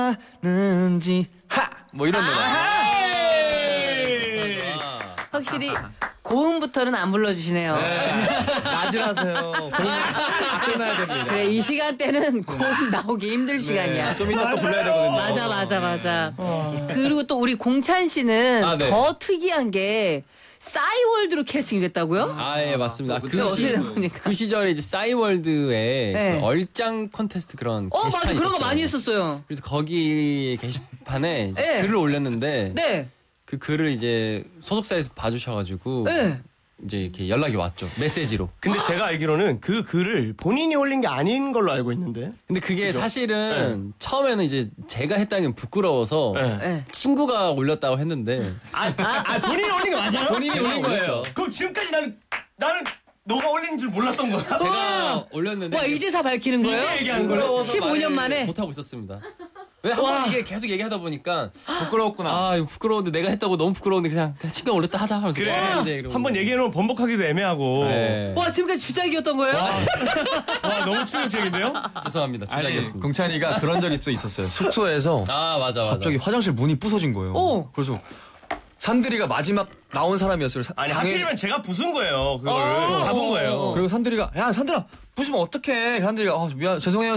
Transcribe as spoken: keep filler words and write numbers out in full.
하는지 하! 뭐 이런 노래. 확실히 고음부터는 안 불러주시네요. 낮이라서요. 고음 끊어야 됩니다. 그래, 이 시간대는 고음 나오기 힘들 시간이야. 좀 이따 또 불러야 되거든요. 맞아 맞아 맞아. 그리고 또 우리 공찬 씨는 아, 네. 더 특이한 게 싸이월드로 캐스팅이 됐다고요? 아, 예, 맞습니다. 그게 그, 어떻게 시, 된 겁니까? 그 시절에 이제 싸이월드에 네. 그 얼짱 콘테스트 그런 어 게시판이 맞아, 그런 거 있었어요. 많이 했었어요. 그래서 거기 게시판에 이제 네. 글을 올렸는데 네. 그 글을 이제 소속사에서 봐주셔가지고 네. 이제 이렇게 연락이 왔죠. 메시지로. 근데 제가 알기로는 그 글을 본인이 올린 게 아닌 걸로 알고 있는데. 근데 그게 그죠? 사실은 처음에는 이제 제가 했다는 게 부끄러워서 네. 네. 친구가 올렸다고 했는데 아, 아, 아 본인이 올린 거 맞아요? 본인이 올린 거예요. 그럼 지금까지 나는 나는 너가 올린 줄 몰랐던 거야. 제가 올렸는데 와 이제사 밝히는 거예요? 이제 얘기하는 거예요? 부끄러워서 십오 년 말을 만에? 못하고 있었습니다. 왜 한 번 이게 계속 얘기하다 보니까 부끄러웠구나. 아 이거 부끄러운데 내가 했다고 너무 부끄러운데 그냥, 그냥 친구가 올렸다 하자 하면서 그래. 이제 이러고. 한번 얘기해놓으면 번복하기도 애매하고. 네. 와 지금까지 주작이었던 거예요? 와 너무 충격적인데요? 죄송합니다. 아니, 주작이었습니다. 공찬이가 그런 적이 또 있었어요. 숙소에서 아 맞아 맞아. 갑자기 화장실 문이 부서진 거예요. 오. 그래서 산들이가 마지막 나온 사람이었어요. 사- 아니 당연히- 하필이면 제가 부순 거예요. 그걸 어. 잡은 거예요. 그리고 산들이가 야 산들아 부수면 어떡해. 산들이가 아, 미안 죄송해요.